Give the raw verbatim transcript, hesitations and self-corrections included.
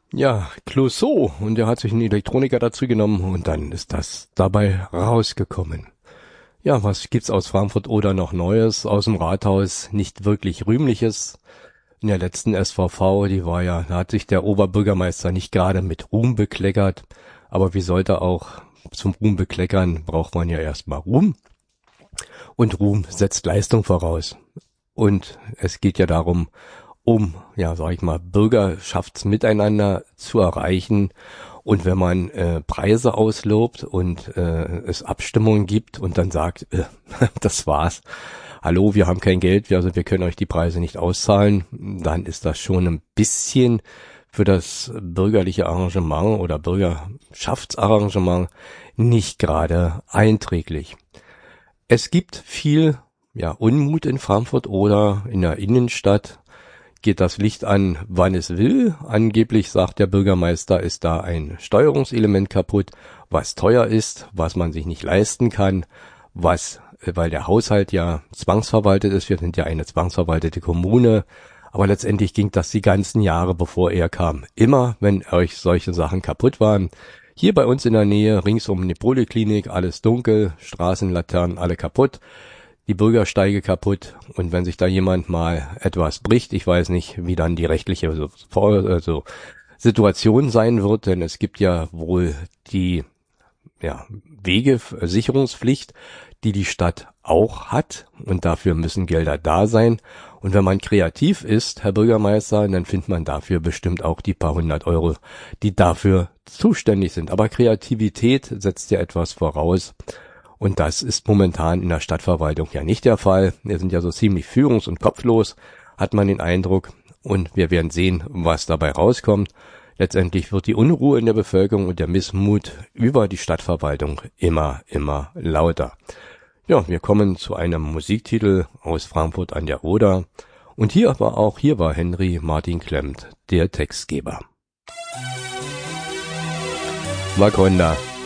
Ja, Clouseau. Und er hat sich einen Elektroniker dazu genommen und dann ist das dabei rausgekommen. Ja, was gibt's aus Frankfurt oder noch Neues? Aus dem Rathaus nicht wirklich Rühmliches. In der letzten S V V, die war ja, da hat sich der Oberbürgermeister nicht gerade mit Ruhm bekleckert. Aber wie sollte auch zum Ruhm bekleckern, braucht man ja erstmal Ruhm. Und Ruhm setzt Leistung voraus. Und es geht ja darum, um, ja, sag ich mal, Bürgerschaftsmiteinander zu erreichen. Und wenn man äh, Preise auslobt und äh, es Abstimmungen gibt und dann sagt, äh, das war's, hallo, wir haben kein Geld, wir, also wir können euch die Preise nicht auszahlen, dann ist das schon ein bisschen für das bürgerliche Arrangement oder Bürgerschaftsarrangement nicht gerade einträglich. Es gibt viel, ja, Unmut in Frankfurt oder in der Innenstadt. Geht das Licht an, wann es will. Angeblich sagt der Bürgermeister, ist da ein Steuerungselement kaputt, was teuer ist, was man sich nicht leisten kann, was, weil der Haushalt ja zwangsverwaltet ist. Wir sind ja eine zwangsverwaltete Kommune. Aber letztendlich ging das die ganzen Jahre, bevor er kam. Immer, wenn euch solche Sachen kaputt waren. Hier bei uns in der Nähe, rings um die Poliklinik, alles dunkel, Straßenlaternen alle kaputt, die Bürgersteige kaputt, und wenn sich da jemand mal etwas bricht, ich weiß nicht, wie dann die rechtliche so, also Situation sein wird, denn es gibt ja wohl die, ja, Wegesicherungspflicht, die die Stadt auch hat, und dafür müssen Gelder da sein. Und wenn man kreativ ist, Herr Bürgermeister, dann findet man dafür bestimmt auch die paar hundert Euro, die dafür zuständig sind. Aber Kreativität setzt ja etwas voraus. Und das ist momentan in der Stadtverwaltung ja nicht der Fall. Wir sind ja so ziemlich führungs- und kopflos, hat man den Eindruck. Und wir werden sehen, was dabei rauskommt. Letztendlich wird die Unruhe in der Bevölkerung und der Missmut über die Stadtverwaltung immer, immer lauter. Ja, wir kommen zu einem Musiktitel aus Frankfurt an der Oder. Und hier war auch, hier war Henry Martin Klemmt, der Textgeber. Wakonda.